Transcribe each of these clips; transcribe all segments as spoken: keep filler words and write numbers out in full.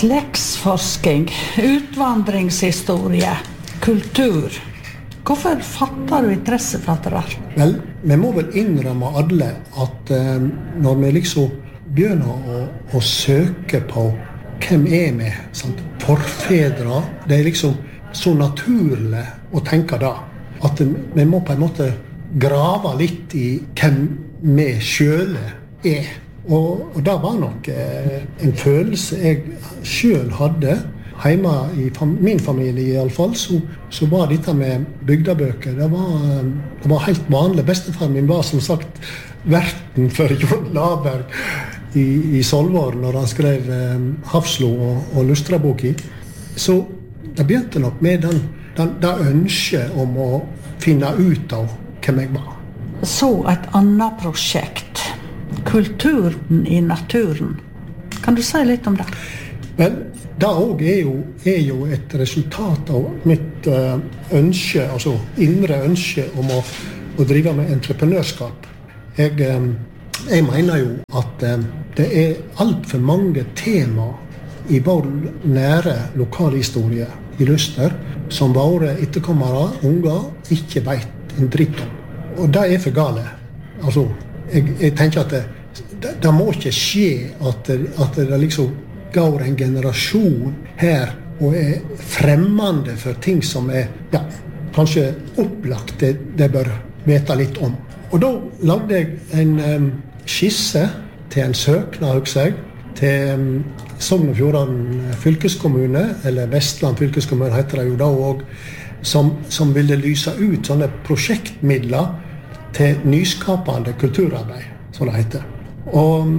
Slektsforsking, utvandringshistorie, kultur. Hvorfor fatter du interesse for det der? Vel, vi må vel innrømme alle at eh, når vi liksom begynner å, å søke på hvem er vi, sant? Forfedre, det er liksom så naturlig å tenke da, at vi må på en måte grave litt i hvem vi selv er. Og, og det var nok eh, en følelse jeg selv hadde. Hjemme i fam- min familie i alle fall, så, så var dette med bygdabøker. Det var, det var helt vanlig. Bestefar min var som sagt verten for Jon Laberg i, i Solvår når han skrev eh, Hafslo og, og Lustraboki. Så det begynte nok med den, den, den ønsket om å finne ut av hvem jeg var. Så et annet prosjekt, kulturen i naturen. Kan du si litt om det? Vel, det også er jo, er jo et resultat av mitt uh, ønske, altså indre ønske om å, å drive med entreprenørskap. Jeg, um, jeg mener jo at um, det er alt for mange tema i vår nære lokalhistorie i Luster som våre etterkommere, unger, ikke vet en dritt om. Og det er for gale. Altså, jeg, jeg tenker at det, det, det må ikke skje at det, at det liksom går en generasjon her og er fremmende for ting som er, ja, kanskje opplagt det, det bør vite litt om. Og da lagde jeg en um, skisse til en søknad, husker jeg, til um, Sogn og Fjordane fylkeskommune, eller Vestland fylkeskommune heter det jo da også, som, som ville lyse ut sånne prosjektmidler til nyskapende kulturarbeid, som det heter. Og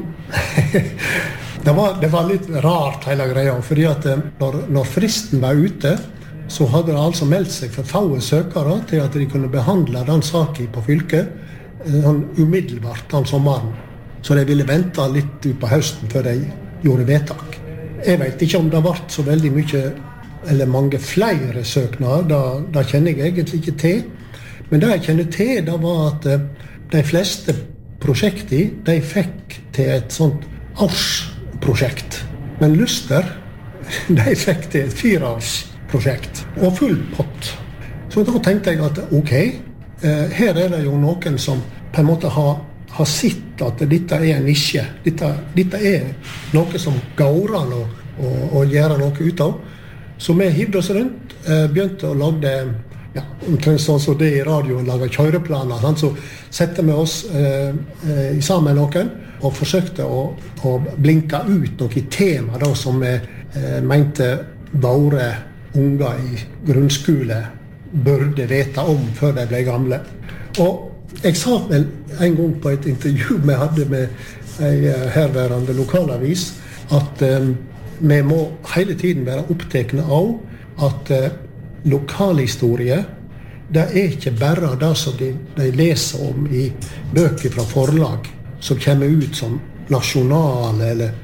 Det var, det var litt rart hele greia, fordi at når, når fristen var ute, så hadde det altså meldt seg for få søkere til at de kunne behandle den saken på fylket sånn umiddelbart den sommeren. Så de ville vente litt ut på høsten før de gjorde vedtak. Jeg vet ikke om det ble så veldig mye, eller mange flere søknader, da, da kjenner jeg egentlig ikke til. Men det jeg kjenner til, det var at de fleste prosjekter, de fikk til et sånt års prosjekt. Men Luster, de fikk til et fireårsprosjekt, og full pott. Så da tenkte jeg at ok, eh, her er det jo noen som på en måte har, har sett at dette er en nisje. Dette, dette er noe som går an å, å, å gjøre noe ut av. Så vi hivde oss rundt, eh, begynte å lage, ja, omtrent sånn som det i radioen, lage kjøreplaner. Sant? Så sette vi oss eh, eh, sammen med noen, og forsøkte å, å blinke ut noen tema da, som vi eh, mente våre unger i grunnskole burde vite om før de ble gamle. Og jeg sa vel en gang på et intervju vi hadde med en herværende lokalavis at eh, vi må hele tiden være opptekne av at eh, lokalhistorie, det er ikke bare det som de, de leser om i bøker fra forlag, som kommer ut som nasjonale eller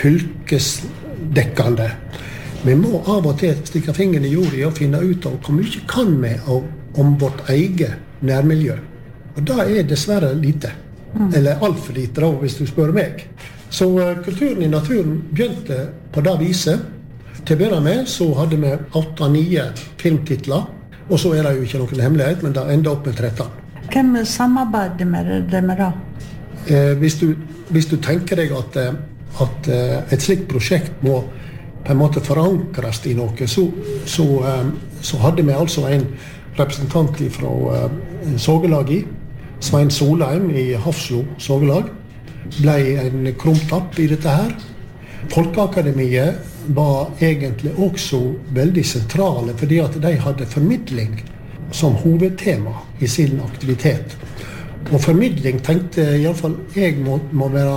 fylkesdekkende. Vi må av og til stikke fingeren i jorda og finne ut av hvor mye kan vi om vårt eget nærmiljø. Og det er dessverre lite. Mm. Eller alt for lite, da, hvis du spør meg. Så uh, kulturen i naturen begynte på det viset. Til å begynne med så hadde vi åtte-ni filmtitler, og så er det jo ikke noen hemmelighet, men det enda opp med tretten. Hvem samarbeider med det med da? Eh, hvis, du, hvis du tenker deg at, at et slikt prosjekt må på en måte forankres i noe, så, så, så hadde vi altså en representant fra uh, Sågelaget, Svein Solheim i Hafslo Sågelag, ble en krumtapp i dette her. Folkeakademiet var egentlig også veldig sentrale, fordi at de hadde formidling som hovedtema i sin aktivitet. Og formidling tenkte i alle fall jeg må, må være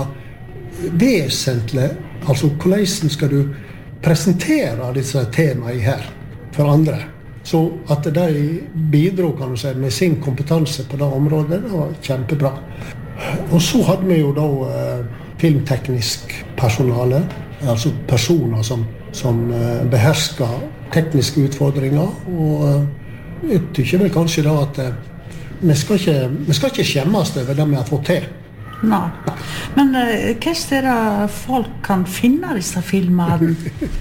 vesentlig, altså hvordan skal du presentere disse temaene her for andre. Så at de bidro, kan du si, med sin kompetanse på det området, det var kjempebra. Og så hadde vi jo da eh, filmteknisk personale, altså personer som, som eh, behersker tekniske utfordringer, og eh, jeg tykker vel kanskje da at eh, vi, skal ikke, vi skal ikke skjemmes over det vi har fått til. Nei. Men uh, hva er det folk kan finne disse filmene?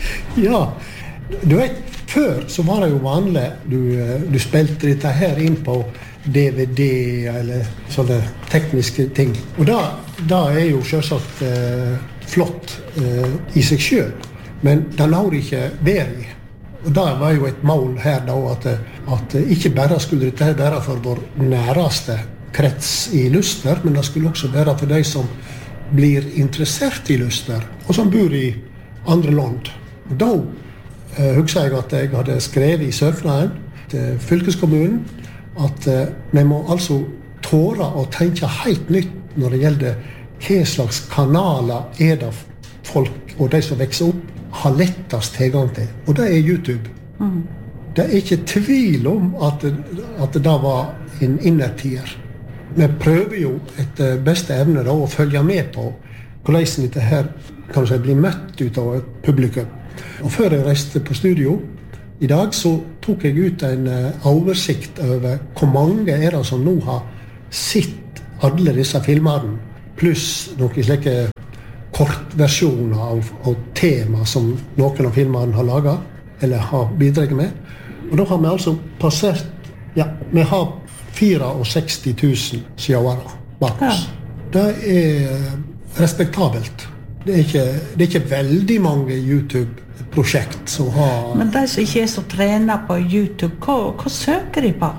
Ja, du vet, før så var det jo vanlig, du, du spilte dette her inn på D V D eller sånne tekniske ting. Og da, da er jo selvsagt eh, flott eh, i seg selv, men det lar ikke være i. Og da var jo et mål her da, at, at ikke bare skulle dette her være for vår næreste krets i Luster, men det skulle også være for de som blir interessert i Luster, og som bor i andre land. Og da eh, husker jeg at jeg hadde skrevet i søknaden til fylkeskommunen at eh, vi må altså tåre å tenke helt nytt når det gjelder hva slags kanaler er det folk og de som vokser opp har lettest tilgang til. Og det er YouTube. Mm. Det er ikke tvil om at, at det var en innertier. Vi prøver jo etter beste evne da, å følge med på hvordan dette her kan du si, blir møtt ut av et publikum. Og før jeg reiste på studio i dag, så tok jeg ut en uh, oversikt over hvor mange er det som nå har sett alle disse filmene, pluss noen slike kortversjoner av, av tema som noen av filmene har laget, eller har bidraget med. Og da har vi altså passert, ja, vi har sekstifire tusen seere bak oss. Ja. Det er respektabelt. Det er ikke, det er ikke veldig mange YouTube-prosjekt som har... Men de som ikke er så trenet på YouTube, hva, hva søker de på?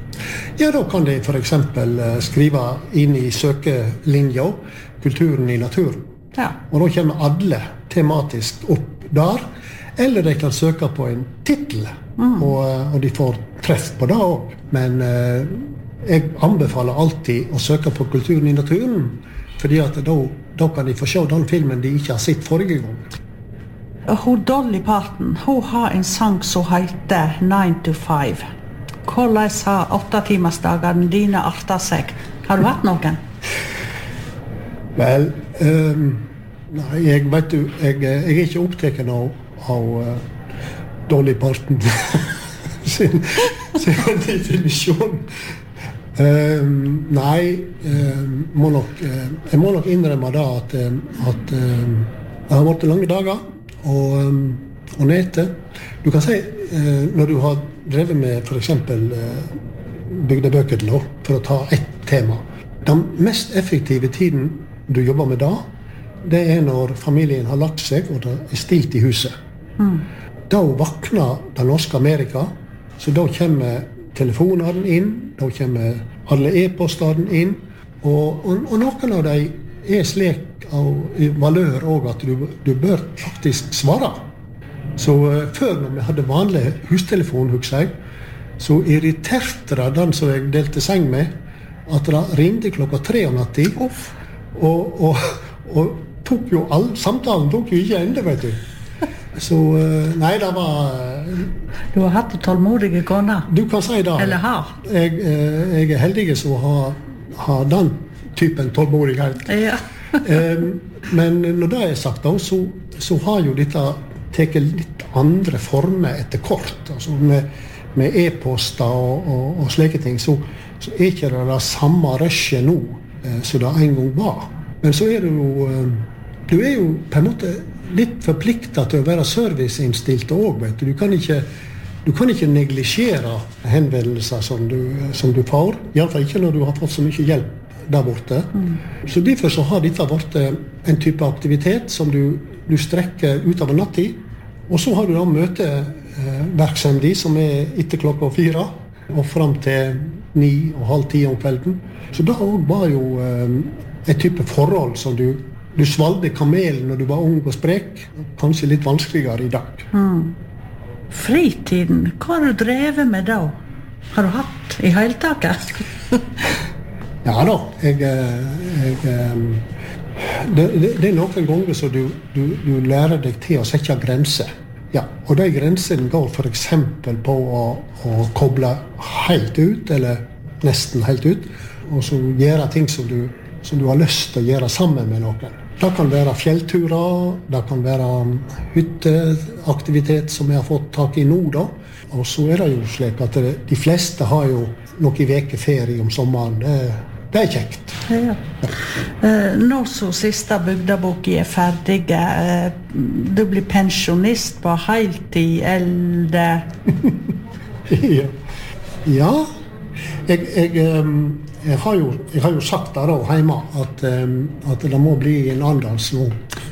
Ja, da kan de for eksempel skrive inn i søkelinja kulturen i naturen. Ja. Og da kommer alle tematisk opp der, eller de kan søke på en titel, mm. og, og de får treff på det også. Men eh, jeg anbefaler alltid å søke på kulturen i naturen, fordi at da, da kan de få se den filmen de ikke har sett forrige gang. Hun Dolly Parton, hun har en sang som heter nine to five. Hvordan har åttetimersdagene dine artet seg? Har du hatt noen? Vel, um, nei, jeg vet du, jeg, jeg er ikke opptatt av, av uh, Dolly Parton sin, sin definisjon. Um, nei, um, må nok, uh, jeg må nok innrømme da at, um, at um, det har vært lange dager, og, um, og nete. Du kan si, uh, når du har drevet med for eksempel uh, bygdebøker, for å ta ett tema, den mest effektive tiden du jobber med da, det er når familien har lagt seg og det er stilt i huset. Mm. Da vakner den norske Amerika, så da kommer telefonene inn, da kommer alle e-postene inn, og, og, og noen av dem er slik av valør også at du, du bør faktisk svare. Så uh, før når vi hadde vanlig hustelefon, husker jeg, så irriterte det den som jeg delte seng med, at det ringte klokka tre om natten. Uff. Og, og, og tok jo all, samtalen tok jo ikke ende, vet du. Så, nei, det var... Du har hatt tålmodige koner. Du kan si det. Eller har. Jeg, jeg er heldig som har, har den typen tålmodighet. Ja. Men når det er sagt, da, så, så har jo dette tatt litt andre former etter kort. Altså med, med e-poster og, og, og slike ting, så, så er ikke det det samme røsje nå så det en gang var. Men så er du jo, du er jo på en måte litt forpliktet til å være serviceinnstilt også, vet du. Du kan ikke, du kan ikke neglisjere henvendelser som du, som du får, i alle fall ikke når du har fått så mye hjelp der borte. Mm. Så derfor så har dette vært en type aktivitet som du, du strekker ut av en nattid, og så har du da møteverksemdig som er etter klokka fire, og frem til ni og halv ti om kvelden. Så da var jo eh, et type forhold som du, du svalgte kamelen når du var ung og sprek, kanskje litt vanskeligere i dag. Mm. Fritiden, hva har du drevet med da? Har du hatt i hele taket? Ja da, jeg, jeg, det, det, det er noen ganger så du, du, du lærer deg til å sette grenser. Ja, og de grensene går for eksempel på å, å koble helt ut, eller nesten helt ut, og så gjøre ting som du, som du har lyst til å gjøre sammen med noen. Det kan være fjellturer, det kan være hytteaktivitet som jeg har fått tak i nå da. Og så er det jo slik at det, de fleste har jo noen vekeferie om sommeren. Det, det er kjekt. Ja. Uh, nå så siste bygdeboken er ferdig. Uh, du blir pensjonist på heltid, eller? ja. ja. Jeg, jeg, um, jeg, har jo, jeg har jo sagt der også hjemme at, um, at det må bli en andans nå.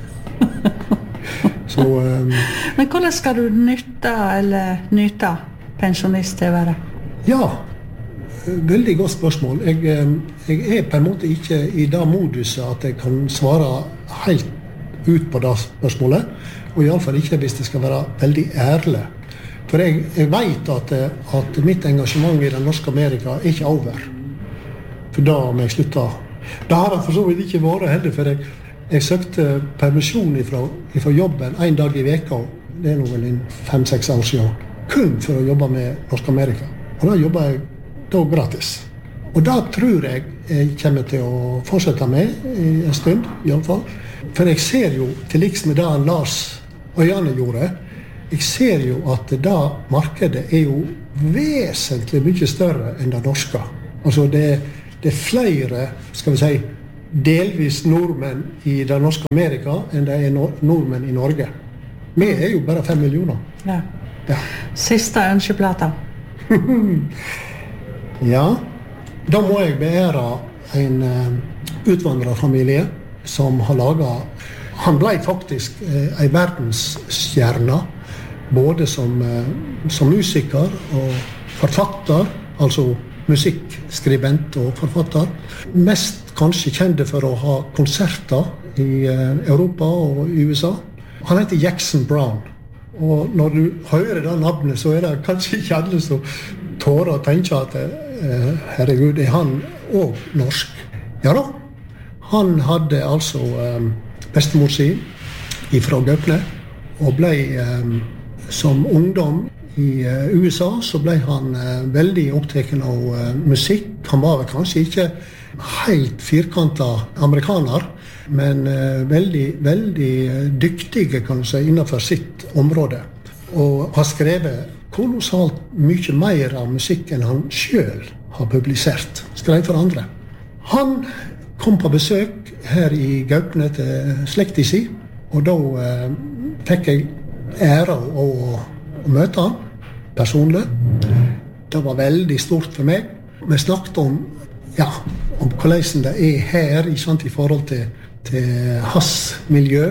så, um, Men hvordan skal du nytte eller nyte pensjonist til å være? Ja, veldig godt spørsmål. Jeg, jeg er på en måte ikke i det moduset at jeg kan svare helt ut på det spørsmålet, og i alle fall ikke hvis det skal være veldig ærlig. For jeg, jeg vet at, at mitt engasjement i den norske Amerika er ikke over. For da må jeg slutte. Det har det for så vidt ikke vært heller, for jeg, jeg søkte permisjon ifra, ifra jobben en dag i veka, det er nå vel en fem-seks år siden, kun for å jobbe med norske Amerika. Og da jobber jeg da gratis. Og da tror jeg jeg kommer til å fortsette med i en stund, i alle fall. For jeg ser jo, til liks med det Lars Øyane gjorde, jeg ser jo at det markedet er jo vesentlig mye større enn det norske. Altså det, det er flere, skal vi si, delvis nordmenn i det norske Amerika enn det er nordmenn i Norge. Vi er jo bare fem millioner. Ja. Ja. Siste ønskeplata. ja, da må jeg beære en uh, utvandrerfamilie som har laget, han ble faktisk uh, en verdensstjerne, både som, uh, som musiker og forfatter, altså musikkskribent og forfatter. Mest kanskje kjente for å ha konserter i uh, Europa og i U S A. Han heter Jackson Browne. Og når du hører det navnet, så er det kanskje ikke alle som tårer å tenke at eh, herregud, er han også norsk? Ja da, han hadde altså eh, bestemor si ifra Gaupne, og ble eh, som ungdom i eh, U S A, så ble han eh, veldig opptatt av eh, musikk. Han var vel kanskje ikke helt firkantet amerikaner, men uh, veldig, veldig dyktige, kan du si, innenfor sitt område. Og har skrevet kolossalt mye mer av musikk enn han selv har publisert. Skrev for andre. Han kom på besøk her i Gaupne til slekta si, og da uh, fikk jeg ære å, å møte han personlig. Det var veldig stort for meg. Vi snakket om, ja, om hvordan det er her i, sant, i forhold til til hans miljø.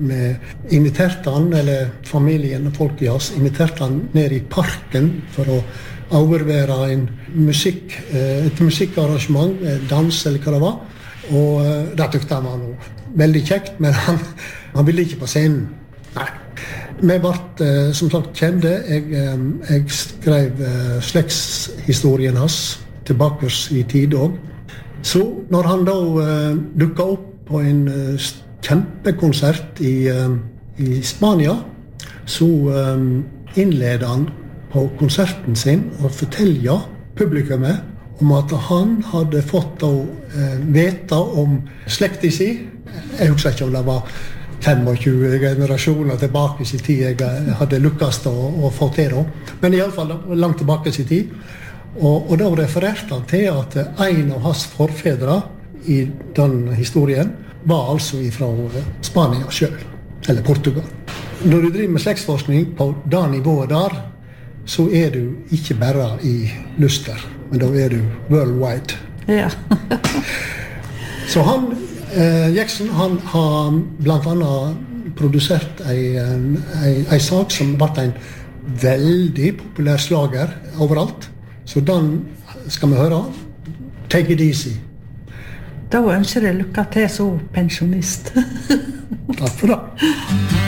Vi inviterte han, eller familien og folk i hans, inviterte han ned i parken for å overvære en musikk, et musikkarrangement, dans eller hva det var. Og det tykte han var noe veldig kjekt, men han, han ville ikke på scenen. Nei. Vi ble som sagt kjente. Jeg, jeg skrev slektshistorien hans tilbake i tid også. Så når han da dukket opp på en uh, kjempekonsert i, uh, i Spania, så um, innleder han på konserten sin og forteller publikummet om at han hadde fått å uh, vite om slekta si. Jeg husker ikke om det var tjuefem generasjoner tilbake i sin tid jeg hadde lukkast å, å få til da. Men i alle fall langt tilbake i sin tid. Og, og da refererte han til at en av hans forfedre i den historien var altså fra Spania selv, eller Portugal. Når du driver med slektsforskning på det nivået der, så er du ikke bare i Luster, men da er du worldwide. Ja. Så han, eh, Jackson, han har blant annet produsert en, en, en sak som ble en veldig populær slager overalt. Så den skal vi høre. Take it easy. Da ønsker jeg lykke til som pensjonist. Takk for det.